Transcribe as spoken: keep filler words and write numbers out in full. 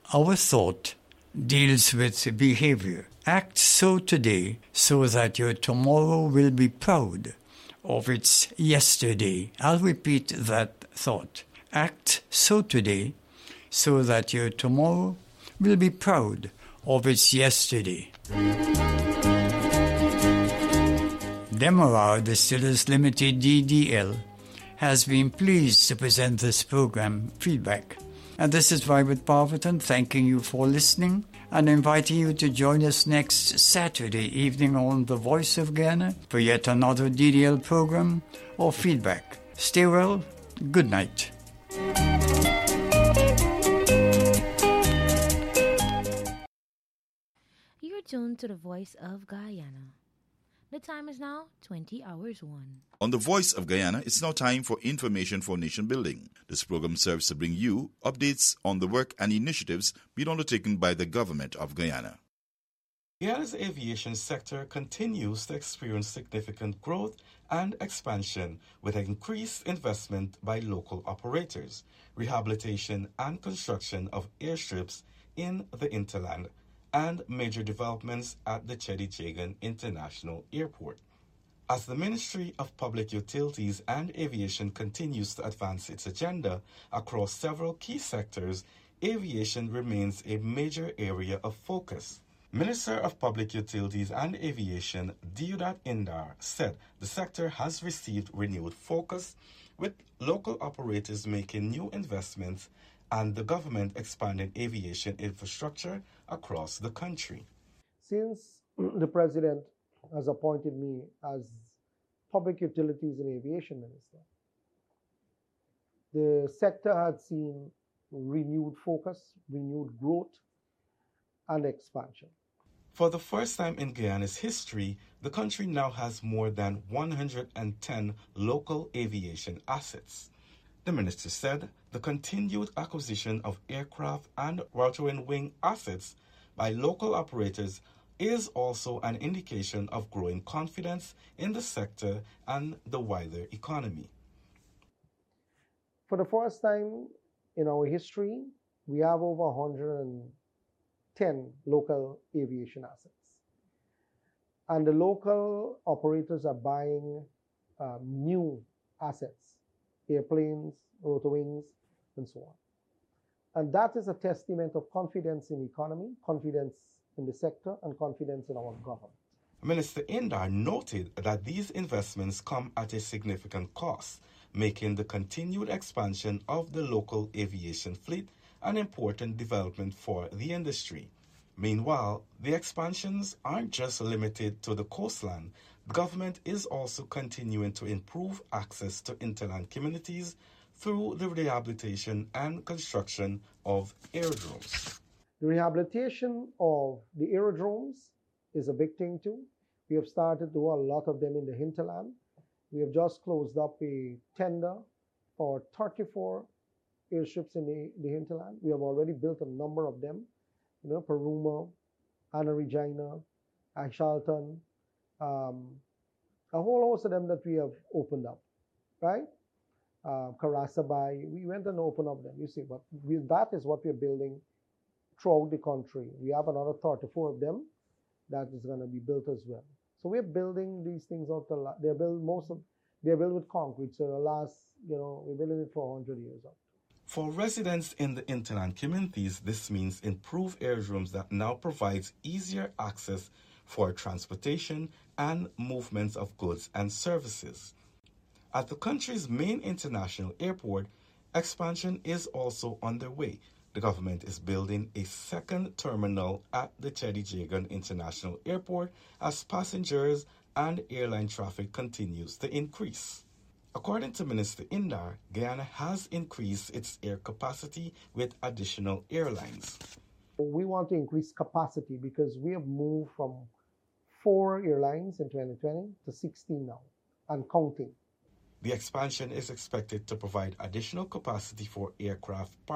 Our thought deals with behavior. Act so today so that your tomorrow will be proud of its yesterday. I'll repeat that thought. Act so today so that your tomorrow will be proud of its yesterday. Demerara Distillers Limited D D L has been pleased to present this program, Feedback. And this is Violet Parverton thanking you for listening and inviting you to join us next Saturday evening on The Voice of Guyana for yet another D D L program or Feedback. Stay well. Good night. You're tuned to The Voice of Guyana. The time is now twenty hours one. On The Voice of Guyana, it's now time for Information for Nation Building. This program serves to bring you updates on the work and initiatives being undertaken by the government of Guyana. Guyana's aviation sector continues to experience significant growth and expansion with increased investment by local operators, rehabilitation and construction of airstrips in the hinterland, and major developments at the Cheddi Jagan International Airport. As the Ministry of Public Utilities and Aviation continues to advance its agenda across several key sectors, aviation remains a major area of focus. Minister of Public Utilities and Aviation Deodat Indar said the sector has received renewed focus, with local operators making new investments and the government expanding aviation infrastructure across the country. Since the President has appointed me as Public Utilities and Aviation Minister, the sector had seen renewed focus, renewed growth, and expansion. For the first time in Guyana's history, the country now has more than one hundred ten local aviation assets. The minister said the continued acquisition of aircraft and rotary wing assets by local operators is also an indication of growing confidence in the sector and the wider economy. For the first time in our history, we have over one hundred ten local aviation assets. And the local operators are buying uh, new assets, airplanes, rotor wings, and so on. And that is a testament of confidence in the economy, confidence in the sector, and confidence in our government. Minister Indar noted that these investments come at a significant cost, making the continued expansion of the local aviation fleet an important development for the industry. Meanwhile, the expansions aren't just limited to the coastline. The government is also continuing to improve access to hinterland communities through the rehabilitation and construction of aerodromes. The rehabilitation of the aerodromes is a big thing too. We have started to do a lot of them in the hinterland. We have just closed up a tender for thirty-four airships in the, the hinterland. We have already built a number of them. You know, Paruma, Anna Regina, Ashalton, um, a whole host of them that we have opened up, right? Uh, Karasabai, we went and opened up them, you see, but we, that is what we're building throughout the country. We have another thirty-four of them that is going to be built as well. So we're building these things out. The, they're built most of they're built with concrete. So the last, you know, we're building it for one hundred years out. For residents in the hinterland communities, this means improved aerodromes that now provides easier access for transportation and movements of goods and services. At the country's main international airport, expansion is also underway. The government is building a second terminal at the Cheddi Jagan International Airport as passengers and airline traffic continues to increase. According to Minister Indar, Guyana has increased its air capacity with additional airlines. We want to increase capacity because we have moved from four airlines in twenty twenty to sixteen now, and counting. The expansion is expected to provide additional capacity for aircraft